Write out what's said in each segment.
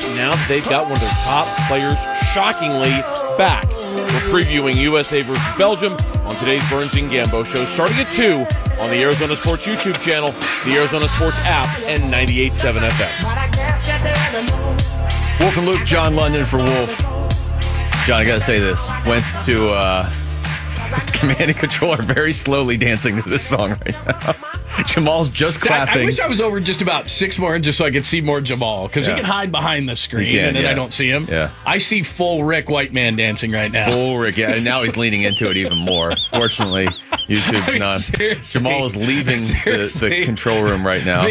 now that they've got one of their top players shockingly back. We're previewing USA versus Belgium on today's Burns and Gambo show, starting at 2 on the Arizona Sports YouTube channel, the Arizona Sports app, and 98.7 FM. Wolf and Luke, John London for Wolf. John, I gotta say this. Went to Command and Control are very slowly dancing to this song right now. Jamal's just clapping. I wish I was over just about 6 more just so I could see more Jamal, because he can hide behind the screen and then I don't see him. Yeah. I see full Rick White Man dancing right now. Full Rick, yeah, and now he's leaning into it even more. Fortunately, YouTube's not. Jamal is leaving the control room right now.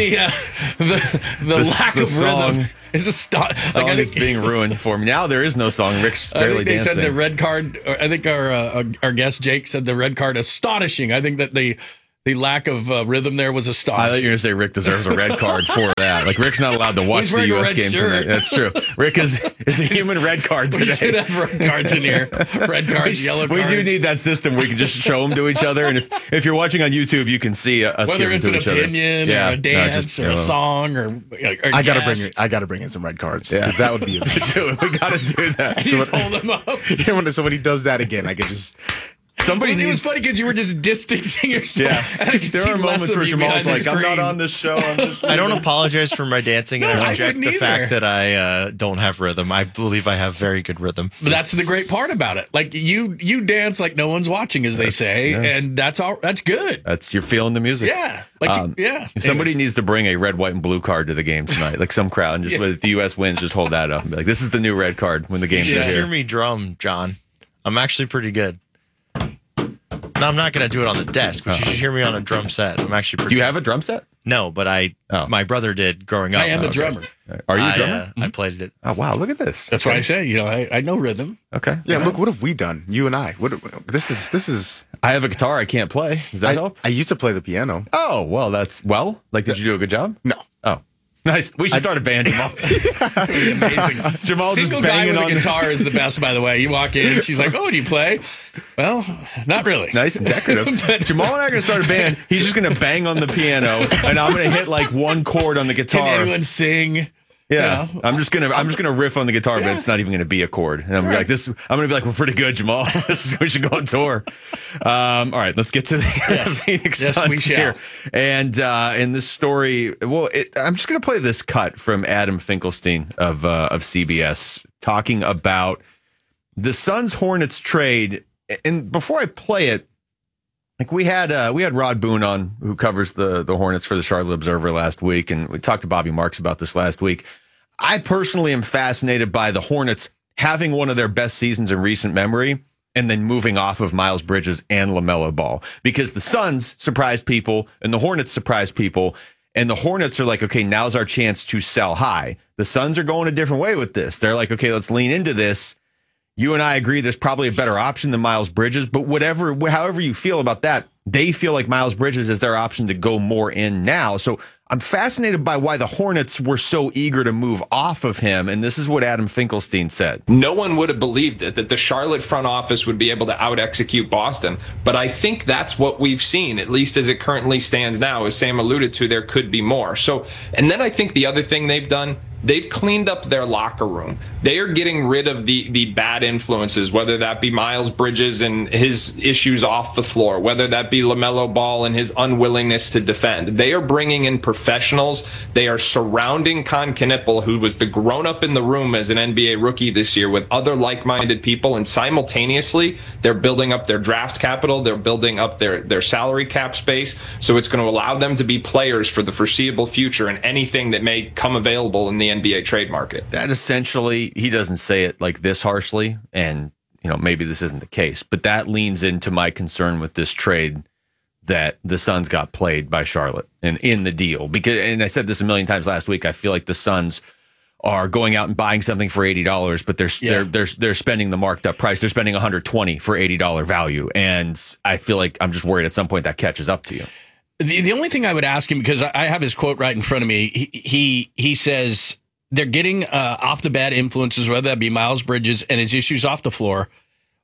The lack of rhythm is a song is being ruined for me. Now there is no song. Rick's barely dancing. Said the red card. I think our guest Jake said the red card astonishing. I think that the lack of rhythm there was astonishing. I thought you were going to say Rick deserves a red card for that. Like, Rick's not allowed to watch the U.S. game tonight. That's true. Rick is a human red card today. We should have red cards in here. Red cards, yellow cards. We do need that system where we can just show them to each other. And if you're watching on YouTube, you can see us whether give them to each other. Whether it's an opinion or a dance or a song or I gotta bring in some red cards, because that would be amazing. We got to do that. Just hold them up. So when he does that again, I could just... It was funny because you were just distancing yourself. Yeah, there are moments where Jamal's like, "I'm not on this show." I don't apologize for my dancing, and I reject the fact that I don't have rhythm. I believe I have very good rhythm. But that's the great part about it. Like you dance like no one's watching, as they say, and that's all. That's good. You're feeling the music. Yeah, Somebody needs to bring a red, white, and blue card to the game tonight. Like some crowd, and just if the U.S. wins, just hold that up and be like, "This is the new red card when the game's here." Hear me drum, John. I'm actually pretty good. No, I'm not going to do it on the desk, but you should hear me on a drum set. I'm actually pretty Do you have a drum set? No, but my brother did growing up. I am a drummer. Are you a drummer? I played it. Oh, wow. Look at this. That's why I say, I know rhythm. Okay. Yeah, look, what have we done? You and I. This is. I have a guitar I can't play. Does that help? I used to play the piano. Oh, well, did you do a good job? No. Oh. Nice. We should start a band, Jamal. Amazing. Jamal Single just banging guy on with a guitar is the best, by the way. You walk in, she's like, "Oh, do you play?" Well, not really. Nice and decorative. But Jamal and I are going to start a band. He's just going to bang on the piano, and I'm going to hit like one chord on the guitar. Can anyone sing? Yeah, I'm just gonna riff on the guitar, but it's not even gonna be a chord. And I'm gonna be like this. I'm gonna be like, we're pretty good, Jamal. We should go on tour. All right, let's get to the Phoenix Suns we shall. here. And in this story, I'm just gonna play this cut from Adam Finkelstein of CBS talking about the Suns Hornets trade. And before I play it, like we had Rod Boone on, who covers the Hornets for the Charlotte Observer last week, and we talked to Bobby Marks about this last week. I personally am fascinated by the Hornets having one of their best seasons in recent memory and then moving off of Miles Bridges and LaMelo Ball, because the Suns surprised people and the Hornets surprised people, and the Hornets are like, okay, now's our chance to sell high. The Suns are going a different way with this. They're like, okay, let's lean into this. You and I agree there's probably a better option than Miles Bridges, but however you feel about that, they feel like Miles Bridges is their option to go more in now. So I'm fascinated by why the Hornets were so eager to move off of him, and this is what Adam Finkelstein said. No one would have believed it, that the Charlotte front office would be able to out-execute Boston, but I think that's what we've seen, at least as it currently stands now. As Sam alluded to, there could be more. So, and then I think the other thing they've done, they've cleaned up their locker room. They are getting rid of the bad influences, whether that be Miles Bridges and his issues off the floor, whether that be LaMelo Ball and his unwillingness to defend. They are bringing in professionals. They are surrounding Con Knippel, who was the grown-up in the room as an NBA rookie this year, with other like-minded people, and simultaneously, they're building up their draft capital. They're building up their salary cap space, so it's going to allow them to be players for the foreseeable future and anything that may come available in the NBA trade market. That essentially, he doesn't say it like this harshly, and maybe this isn't the case, but that leans into my concern with this trade, that the Suns got played by Charlotte and in the deal. Because, and I said this a million times last week, I feel like the Suns are going out and buying something for $80, but they're spending the marked up price. They're spending $120 for $80 value, and I feel like I'm just worried at some point that catches up to you. The only thing I would ask him, because I have his quote right in front of me, he says they're getting off the bad influences, whether that be Miles Bridges and his issues off the floor,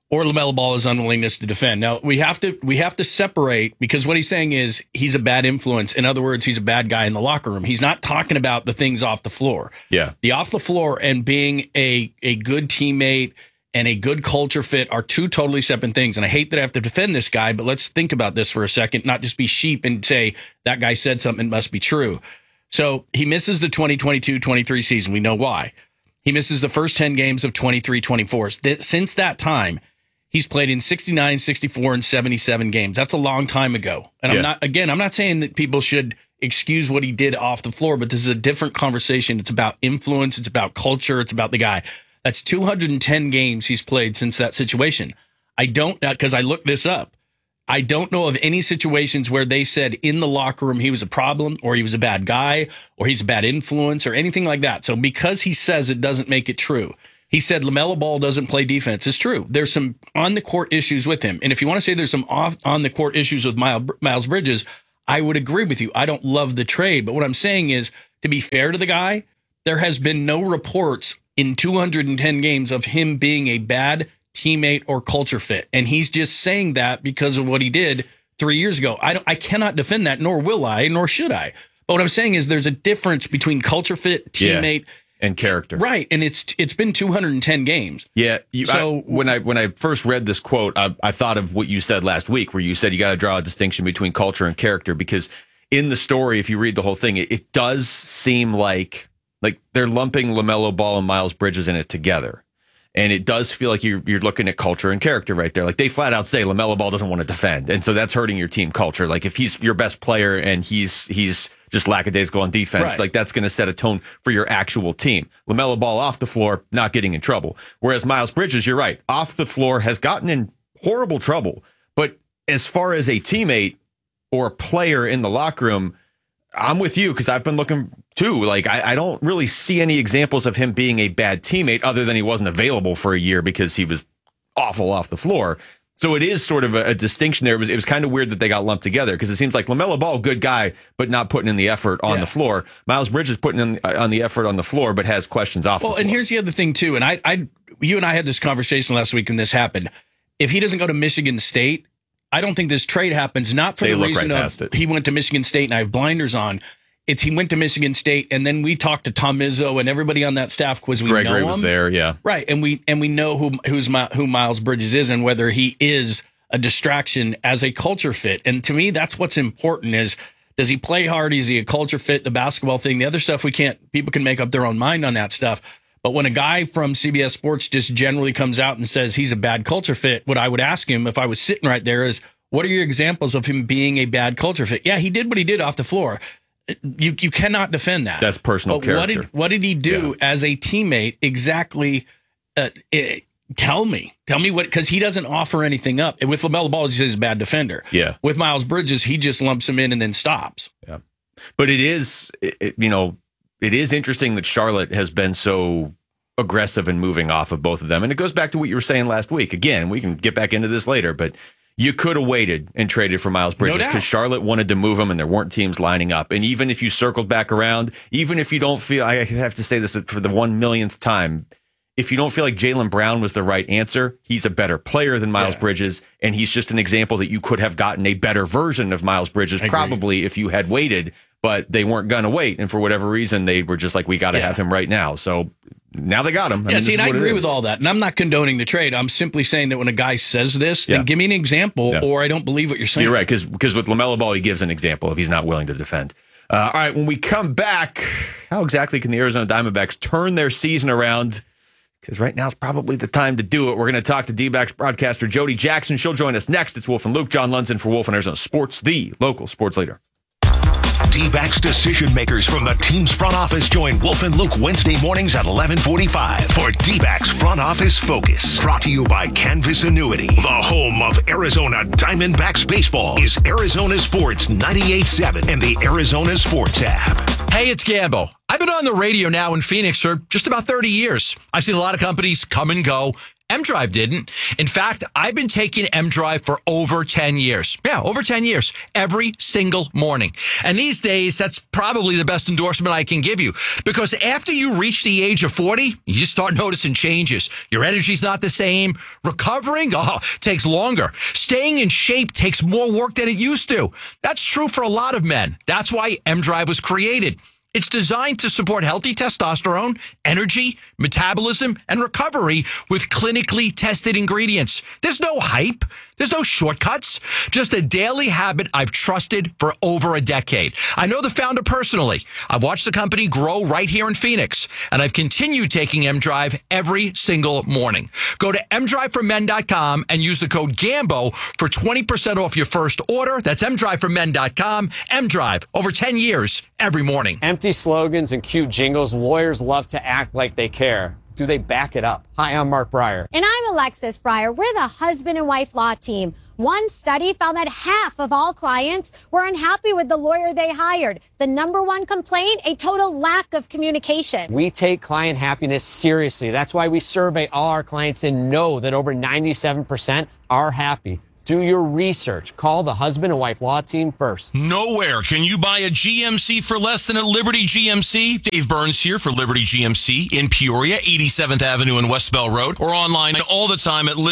or LaMelo Ball's unwillingness to defend. Now, we have to separate, because what he's saying is he's a bad influence. In other words, he's a bad guy in the locker room. He's not talking about the things off the floor. Yeah. The off the floor and being a good teammate and a good culture fit are two totally separate things. And I hate that I have to defend this guy, but let's think about this for a second, not just be sheep and say that guy said something, it must be true. So he misses the 2022-23 season. We know why. He misses the first 10 games of 23-24. Since that time, he's played in 69, 64, and 77 games. That's a long time ago. And I'm not saying that people should excuse what he did off the floor, but this is a different conversation. It's about influence. It's about culture. It's about the guy. That's 210 games he's played since that situation. I don't, because I looked this up, I don't know of any situations where they said in the locker room he was a problem or he was a bad guy or he's a bad influence or anything like that. So because he says it doesn't make it true. He said LaMelo Ball doesn't play defense. It's true. There's some on-the-court issues with him. And if you want to say there's some on-the-court issues with Miles Bridges, I would agree with you. I don't love the trade. But what I'm saying is, to be fair to the guy, there has been no reports in 210 games of him being a bad teammate or culture fit. And he's just saying that because of what he did 3 years ago. I cannot defend that, nor will I, nor should I. But what I'm saying is there's a difference between culture fit, teammate, and character. Right. And it's been 210 games. Yeah. When I first read this quote, I thought of what you said last week, where you said you got to draw a distinction between culture and character, because in the story, if you read the whole thing, it does seem like they're lumping LaMelo Ball and Miles Bridges in it together. And it does feel like you're looking at culture and character right there. Like, they flat out say LaMelo Ball doesn't want to defend. And so that's hurting your team culture. Like, if he's your best player and he's just lackadaisical on defense, right, like, that's going to set a tone for your actual team. LaMelo Ball off the floor, not getting in trouble. Whereas Miles Bridges, you're right, off the floor has gotten in horrible trouble. But as far as a teammate or a player in the locker room, I'm with you, because I've been looking too. Like, I don't really see any examples of him being a bad teammate, other than he wasn't available for a year because he was awful off the floor. So it is sort of a distinction there. It was kind of weird that they got lumped together, because it seems like LaMelo Ball, good guy, but not putting in the effort on the floor. Miles Bridges putting in on the effort on the floor, but has questions off the floor. And here's the other thing too. And you and I had this conversation last week when this happened. If he doesn't go to Michigan State, I don't think this trade happens, not for the reason of he went to Michigan State and I have blinders on. It's he went to Michigan State, and then we talked to Tom Izzo and everybody on that staff, because we Gregory know him. Was there, yeah. Right, and we know who Miles Bridges is and whether he is a distraction as a culture fit. And to me, that's what's important is, does he play hard? Is he a culture fit? The basketball thing, the other stuff people can make up their own mind on that stuff. But when a guy from CBS Sports just generally comes out and says he's a bad culture fit, what I would ask him if I was sitting right there is, what are your examples of him being a bad culture fit? Yeah, he did what he did off the floor. You cannot defend that. That's personal character. What did he do as a teammate exactly? Tell me what, because he doesn't offer anything up. With LaMelo Ball, he's a bad defender. Yeah. With Miles Bridges, he just lumps him in and then stops. Yeah. But it is interesting that Charlotte has been so aggressive in moving off of both of them. And it goes back to what you were saying last week. Again, we can get back into this later, but you could have waited and traded for Miles Bridges, because Charlotte wanted to move him and there weren't teams lining up. And even if you circled back around, even if you don't feel, I have to say this for the 1 millionth time, if you don't feel like Jaylen Brown was the right answer, he's a better player than Miles Bridges, and he's just an example that you could have gotten a better version of Miles Bridges probably if you had waited, but they weren't going to wait. And for whatever reason, they were just like, we got to have him right now. So now they got him. I agree with all that. And I'm not condoning the trade. I'm simply saying that when a guy says this, then give me an example, or I don't believe what you're saying. You're right, because with LaMelo Ball, he gives an example of he's not willing to defend. All right, when we come back, how exactly can the Arizona Diamondbacks turn their season around? Because right now is probably the time to do it. We're going to talk to D-backs broadcaster Jody Jackson. She'll join us next. It's Wolf and Luke. John Lundzen for Wolf and Arizona Sports, the local sports leader. D-backs decision makers from the team's front office join Wolf and Luke Wednesday mornings at 11:45 for D-backs Front Office Focus. Brought to you by Canvas Annuity. The home of Arizona Diamondbacks baseball is Arizona Sports 98.7 and the Arizona Sports app. Hey, it's Gambo. I've been on the radio now in Phoenix for just about 30 years. I've seen a lot of companies come and go. M-Drive didn't. In fact, I've been taking M-Drive for over 10 years. Yeah, over 10 years. Every single morning. And these days, that's probably the best endorsement I can give you. Because after you reach the age of 40, you start noticing changes. Your energy's not the same. Recovering, takes longer. Staying in shape takes more work than it used to. That's true for a lot of men. That's why M-Drive was created. It's designed to support healthy testosterone, energy, metabolism, and recovery with clinically tested ingredients. There's no hype. There's no shortcuts. Just a daily habit I've trusted for over a decade. I know the founder personally. I've watched the company grow right here in Phoenix, and I've continued taking M-Drive every single morning. Go to mdriveformen.com and use the code GAMBO for 20% off your first order. That's mdriveformen.com. M-Drive, over 10 years, every morning. Empty slogans and cute jingles. Lawyers love to act like they care. Do they back it up? Hi, I'm Mark Breyer. And I'm Alexis Breyer. We're the husband and wife law team. One study found that half of all clients were unhappy with the lawyer they hired. The number one complaint, a total lack of communication. We take client happiness seriously. That's why we survey all our clients and know that over 97% are happy. Do your research. Call the husband and wife law team first. Nowhere can you buy a GMC for less than at Liberty GMC. Dave Burns here for Liberty GMC in Peoria, 87th Avenue and West Bell Road, or online all the time at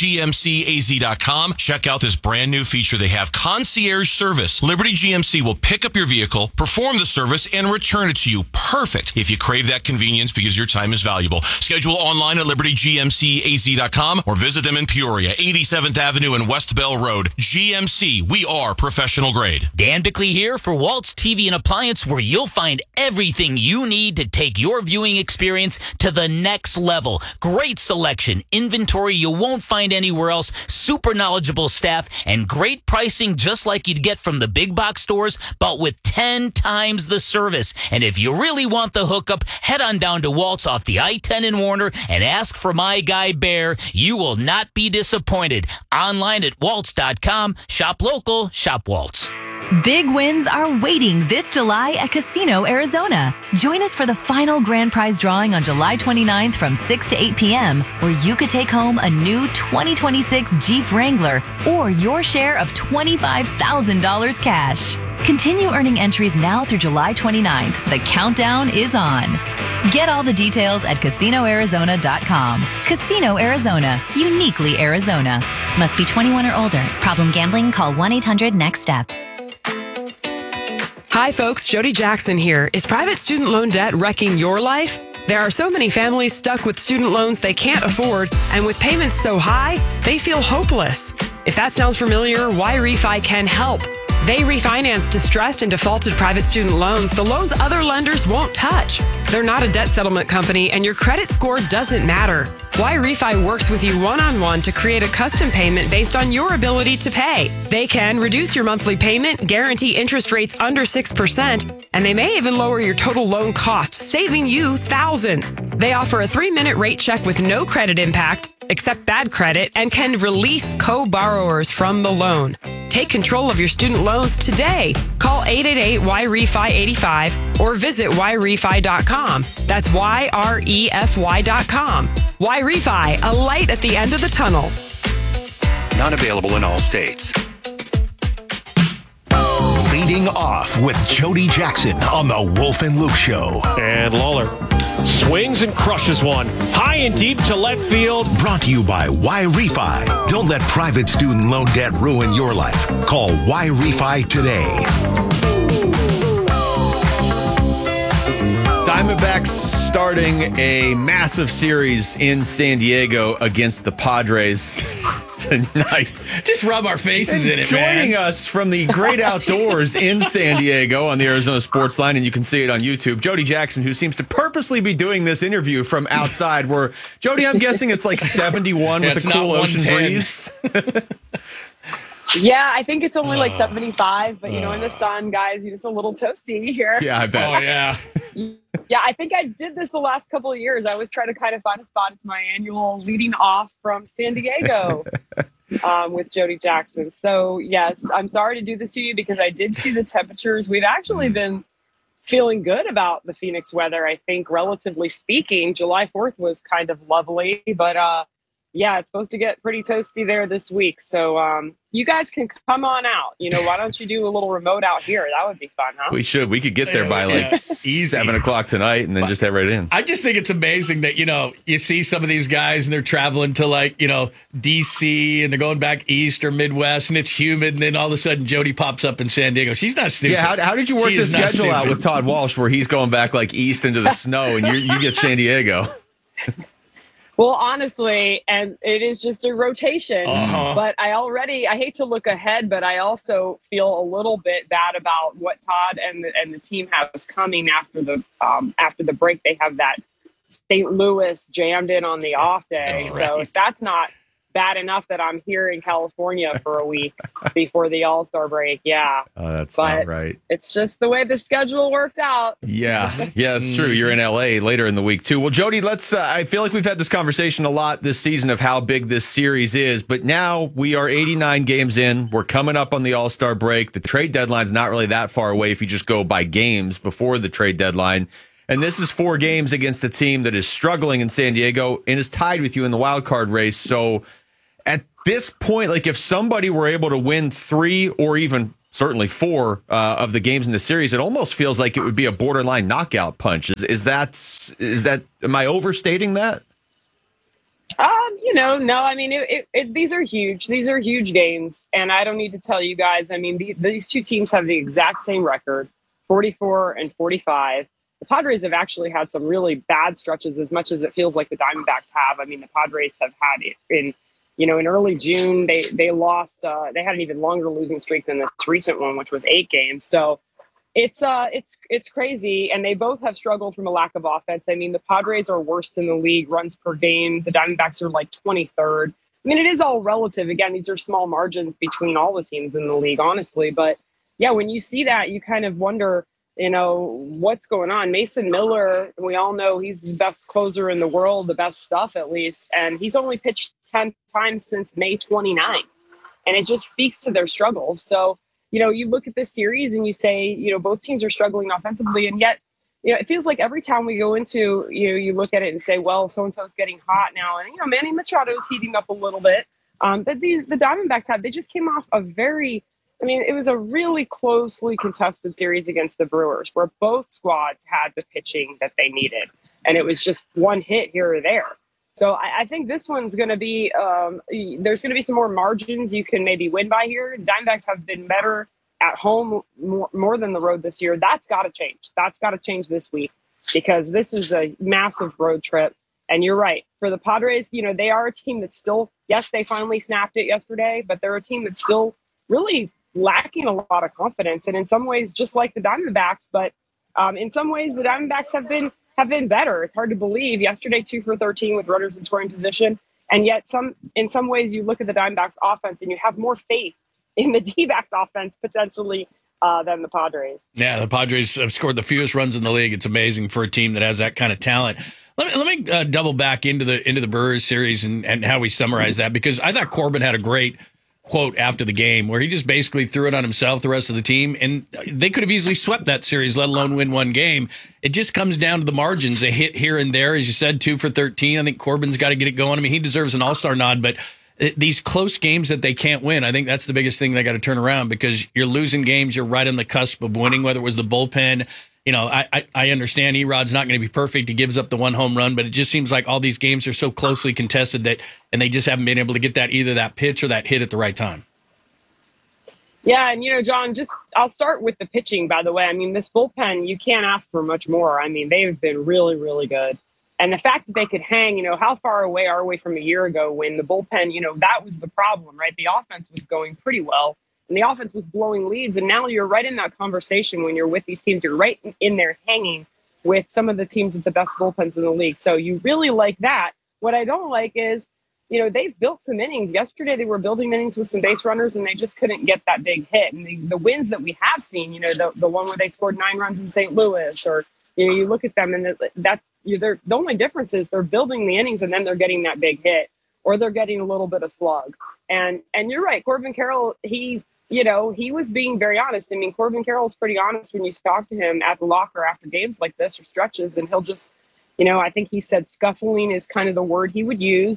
libertygmcaz.com. Check out this brand new feature. They have concierge service. Liberty GMC will pick up your vehicle, perform the service, and return it to you. Perfect if you crave that convenience because your time is valuable. Schedule online at libertygmcaz.com or visit them in Peoria, 87th Avenue and West Bell Road. GMC, we are professional grade. Dan Bickley here for Waltz TV and Appliance, where you'll find everything you need to take your viewing experience to the next level. Great selection, inventory you won't find anywhere else, super knowledgeable staff, and great pricing just like you'd get from the big box stores, but with 10 times the service. And if you really want the hookup, head on down to Waltz off the I-10 in Warner and ask for my guy Bear. You will not be disappointed. Online at waltz.com. Shop local, shop Waltz. Big wins are waiting this July at Casino Arizona. Join us for the final grand prize drawing on July 29th from 6 to 8 p.m., where you could take home a new 2026 Jeep Wrangler or your share of $25,000 cash. Continue earning entries now through July 29th. The countdown is on. Get all the details at CasinoArizona.com. Casino Arizona, uniquely Arizona. Must be 21 or older. Problem gambling? Call 1-800-NEXT-STEP. Hi, folks. Jody Jackson here. Is private student loan debt wrecking your life? There are so many families stuck with student loans they can't afford, and with payments so high, they feel hopeless. If that sounds familiar, YRefi can help. They refinance distressed and defaulted private student loans the loans other lenders won't touch. They're not a debt settlement company, and your credit score doesn't matter. YRefi works with you one-on-one to create a custom payment based on your ability to pay. They can reduce your monthly payment, guarantee interest rates under 6%, and they may even lower your total loan cost, saving you thousands. They offer a 3-minute rate check with no credit impact, accept bad credit, and can release co-borrowers from the loan. Take control of your student loans today. Call 888-YREFI-85 or visit YRefi.com. That's YREFY.com. YRefi, a light at the end of the tunnel. Not available in all states. Leading off with Jody Jackson on the Wolf and Luke Show. And Lawler swings and crushes one. High and deep to left field. Brought to you by YRefi. Don't let private student loan debt ruin your life. Call YRefi today. Diamondbacks starting a massive series in San Diego against the Padres tonight. Just rub our faces in it, man. Joining us from the great outdoors in San Diego on the Arizona Sports Line, and you can see it on YouTube, Jody Jackson, who seems to purposely be doing this interview from outside where, Jody, I'm guessing it's like 71 with a cool ocean breeze. Yeah, I think it's only like 75, but you know, in the sun, guys, it's a little toasty here. Yeah, I bet. Oh, yeah. Yeah, I think I did this the last couple of years. I was trying to kind of find a spot. It's my annual leading off from San Diego with Jody Jackson. So, yes, I'm sorry to do this to you because I did see the temperatures. We've actually been feeling good about the Phoenix weather, I think, relatively speaking. July 4th was kind of lovely, but yeah, it's supposed to get pretty toasty there this week. So you guys can come on out. Why don't you do a little remote out here? That would be fun, huh? We should. We could get there by like 7 o'clock tonight and then just head right in. I just think it's amazing that, you see some of these guys and they're traveling to D.C. and they're going back east or Midwest and it's humid. And then all of a sudden Jody pops up in San Diego. She's not stupid. Yeah, how did you work She the is not schedule out stupid. with Todd Walsh where he's going back like east into the snow and you get San Diego? Well, honestly, and it is just a rotation, but I hate to look ahead, but I also feel a little bit bad about what Todd and the team has coming after the break. They have that St. Louis jammed in on the off day. That's right. So if that's not bad enough that I'm here in California for a week before the All-Star break. Yeah. Oh, that's But not right. it's just the way the schedule worked out. Yeah, that's true. You're in LA later in the week too. Well, Jody, let's. I feel like we've had this conversation a lot this season of how big this series is, but now we are 89 games in. We're coming up on the All-Star break. The trade deadline's not really that far away if you just go by games before the trade deadline. And this is 4 games against a team that is struggling in San Diego and is tied with you in the wild card race. So at this point, like if somebody were able to win 3 or even certainly 4 of the games in the series, it almost feels like it would be a borderline knockout punch. Is that, am I overstating that? No, I mean, these are huge. These are huge games. And I don't need to tell you guys, I mean, these two teams have the exact same record, 44 and 45. The Padres have actually had some really bad stretches as much as it feels like the Diamondbacks have. I mean, the Padres have had it in early June, they lost, they had an even longer losing streak than this recent one, which was 8 games. So it's crazy. And they both have struggled from a lack of offense. I mean, the Padres are worst in the league, runs per game. The Diamondbacks are like 23rd. I mean, it is all relative. Again, these are small margins between all the teams in the league, honestly. But yeah, when you see that, you kind of wonder, what's going on. Mason Miller, we all know he's the best closer in the world, the best stuff at least. And he's only pitched 10 times since May 29. And it just speaks to their struggles. So, you look at this series and you say, both teams are struggling offensively. And yet, it feels like every time we go into, you look at it and say, well, so-and-so is getting hot now. And, Manny Machado is heating up a little bit. But the Diamondbacks they just came off it was a really closely contested series against the Brewers where both squads had the pitching that they needed. And it was just one hit here or there. So I think this one's going to be, there's going to be some more margins you can maybe win by here. Diamondbacks have been better at home more than the road this year. That's got to change. That's got to change this week because this is a massive road trip. And you're right. For the Padres, they are a team that's still, yes, they finally snapped it yesterday, but they're a team that's still really lacking a lot of confidence. And in some ways, just like the Diamondbacks, but in some ways, the Diamondbacks have been better. It's hard to believe. Yesterday, 2 for 13 with runners in scoring position. And yet in some ways, you look at the Diamondbacks offense and you have more faith in the D-backs offense potentially than the Padres. Yeah, the Padres have scored the fewest runs in the league. It's amazing for a team that has that kind of talent. Let me double back into the Brewers series and how we summarize that, because I thought Corbin had a great quote after the game where he just basically threw it on himself, the rest of the team, and they could have easily swept that series, let alone win one game. It just comes down to the margins. They hit here and there, as you said, 2 for 13. I think Corbin's got to get it going. I mean, he deserves an all-star nod, but these close games that they can't win, I think that's the biggest thing they got to turn around, because you're losing games, you're right on the cusp of winning, whether it was the bullpen. I understand Erod's not going to be perfect. He gives up the 1 home run, but it just seems like all these games are so closely contested and they just haven't been able to get either that pitch or that hit at the right time. Yeah, and John, I'll start with the pitching, by the way. I mean, this bullpen, you can't ask for much more. I mean, they've been really, really good. And the fact that they could hang, how far away are we from a year ago when the bullpen, that was the problem, right? The offense was going pretty well. And the offense was blowing leads. And now you're right in that conversation when you're with these teams. You're right in there hanging with some of the teams with the best bullpens in the league. So you really like that. What I don't like is, they've built some innings. Yesterday, they were building innings with some base runners, and they just couldn't get that big hit. And the wins that we have seen, the one where they scored 9 runs in St. Louis, or, you look at them, and the only difference is they're building the innings, and then they're getting that big hit, or they're getting a little bit of slug. And you're right, Corbin Carroll, he was being very honest. I mean, Corbin Carroll's pretty honest when you talk to him at the locker after games like this or stretches, and he'll just, I think he said scuffling is kind of the word he would use. And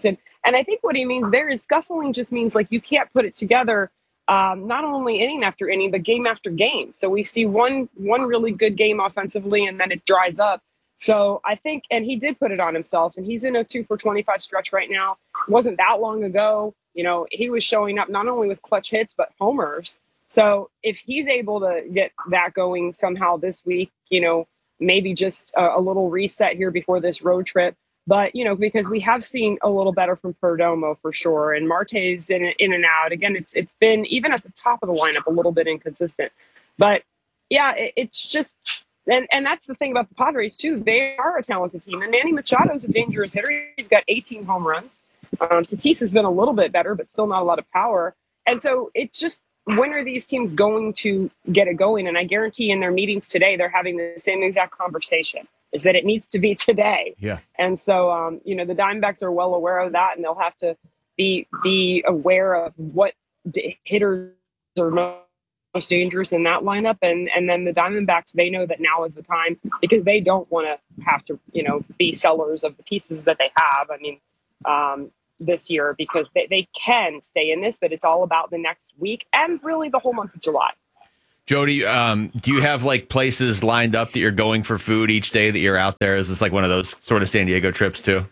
And I think what he means there is scuffling just means like you can't put it together, not only inning after inning, but game after game. So we see one really good game offensively, and then it dries up. So I think, and he did put it on himself, and he's in a 2 for 25 stretch right now. It wasn't that long ago. You know, he was showing up not only with clutch hits, but homers. So if he's able to get that going somehow this week, you know, maybe just a little reset here before this road trip. But, you know, because we have seen a little better from Perdomo for sure. And Marte's in and out. Again, it's been, even at the top of the lineup, a little bit inconsistent. But, yeah, it's just... And that's the thing about the Padres, too. They are a talented team. And Manny Machado's a dangerous hitter. He's got 18 home runs. Tatis has been a little bit better, but still not a lot of power. And so it's just, when are these teams going to get it going? And I guarantee in their meetings today, they're having the same exact conversation, is that it needs to be today. Yeah. And so, you know, the Diamondbacks are well aware of that, and they'll have to be aware of what hitters are most dangerous in that lineup, and then the Diamondbacks, they know that now is the time, because they don't want to have to, you know, be sellers of the pieces that they have. I mean, this year, because they can stay in this, but it's all about the next week and really the whole month of July. Jody, do you have like places lined up that you're going for food each day that you're out there? Is this like one of those sort of San Diego trips too?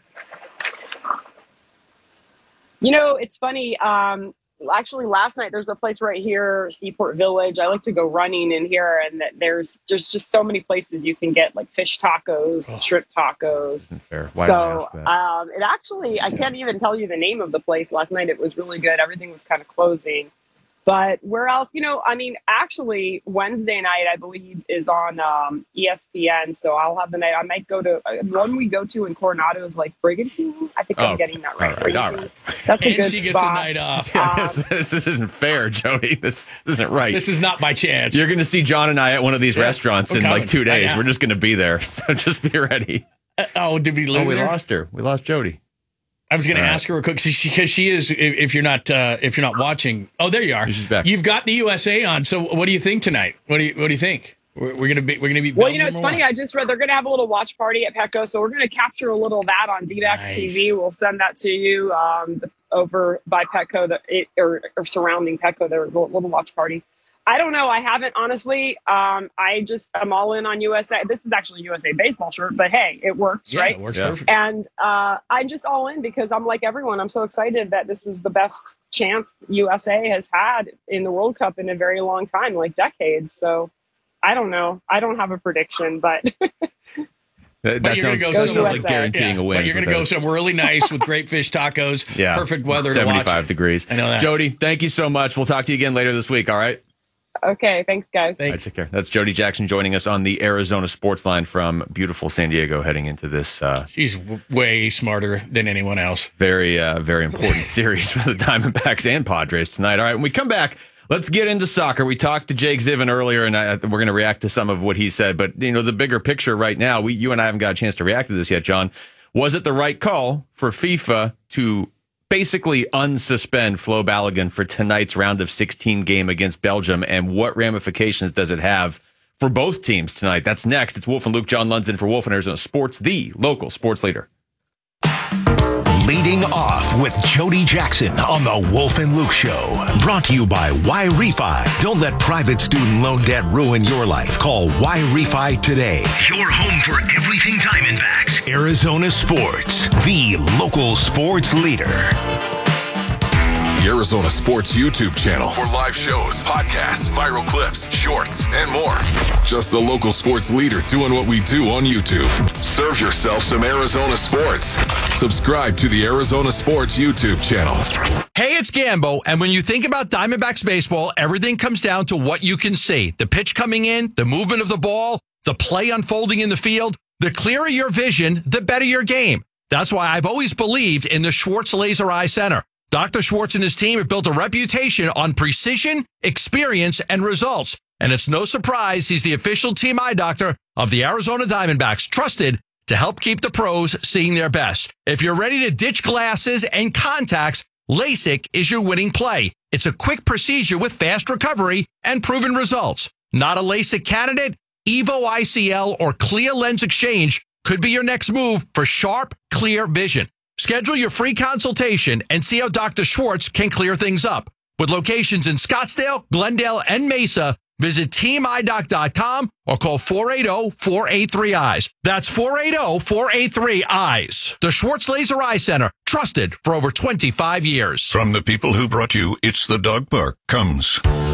You know, it's funny. Actually, last night there's a place right here, Seaport Village. I like to go running in here, and there's just so many places you can get like fish tacos, shrimp tacos. Isn't fair. Why did I ask that? It actually, I can't even tell you the name of the place. Last night it was really good. Everything was kind of closing. But where else? You know, I mean, actually, Wednesday night, I believe, is on ESPN. So I'll have the night. I might go to one we go to in Coronado is like Brigantine. I think I'm getting that right. All right. That's a And good she gets spot. a night off. This isn't fair, Jody. This isn't right. This is not by chance. You're going to see John and I at one of these restaurants in like 2 days. Yeah. We're just going to be there. So just be ready. Did we lose we her? lost her. We lost Jody. I was going to ask her a quick, because she is. If you're not watching, oh, there you are. She's back. You've got the USA on. So what do you think tonight? What do you think? We're going to be. Well, you know, it's funny. I just read they're going to have a little watch party at Petco, so we're going to capture a little of that on DBAX TV. We'll send that to you over by Petco, or surrounding Petco. There was a little watch party. I don't know. I haven't, honestly. I'm all in on USA. This is actually a USA baseball shirt, but hey, it works, right? It works perfect. And I'm just all in because I'm like everyone. I'm so excited that this is the best chance USA has had in the World Cup in a very long time, like decades. So I don't know. I don't have a prediction, but That sounds like guaranteeing a win. But you're going to go somewhere really nice with great fish tacos. Yeah. Perfect weather to watch. 75 degrees. I know that. Jody, thank you so much. We'll talk to you again later this week. All right. Okay, thanks, guys. All right, take care. That's Jody Jackson joining us on the Arizona Sports Line from beautiful San Diego, heading into this. She's way smarter than anyone else. Very, very important series for the Diamondbacks and Padres tonight. All right, when we come back, let's get into soccer. We talked to Jake Ziven earlier, and we're going to react to some of what he said. But you know, the bigger picture right now, you and I haven't got a chance to react to this yet, John. Was it the right call for FIFA to basically unsuspend Flo Balogun for tonight's round of 16 game against Belgium, and what ramifications does it have for both teams tonight? That's next. It's Wolf and Luke. John Lundzen for Wolf and Arizona Sports, the local sports leader. Leading off with Jody Jackson on the Wolf and Luke Show. Brought to you by Y-Refi. Don't let private student loan debt ruin your life. Call Y-Refi today. Your home for everything Diamondbacks. Arizona Sports, the local sports leader. The Arizona Sports YouTube channel for live shows, podcasts, viral clips, shorts, and more. Just the local sports leader doing what we do on YouTube. Serve yourself some Arizona sports. Subscribe to the Arizona Sports YouTube channel. Hey, it's Gambo, and when you think about Diamondbacks baseball, everything comes down to what you can see. The pitch coming in, the movement of the ball, the play unfolding in the field. The clearer your vision, the better your game. That's why I've always believed in the Schwartz Laser Eye Center. Dr. Schwartz and his team have built a reputation on precision, experience, and results. And it's no surprise he's the official team eye doctor of the Arizona Diamondbacks, trusted to help keep the pros seeing their best. If you're ready to ditch glasses and contacts, LASIK is your winning play. It's a quick procedure with fast recovery and proven results. Not a LASIK candidate? Evo ICL or Clear Lens Exchange could be your next move for sharp, clear vision. Schedule your free consultation and see how Dr. Schwartz can clear things up. With locations in Scottsdale, Glendale, and Mesa, visit teamidoc.com or call 480-483-EYES. That's 480-483-EYES. The Schwartz Laser Eye Center, trusted for over 25 years. From the people who brought you It's the Dog Park comes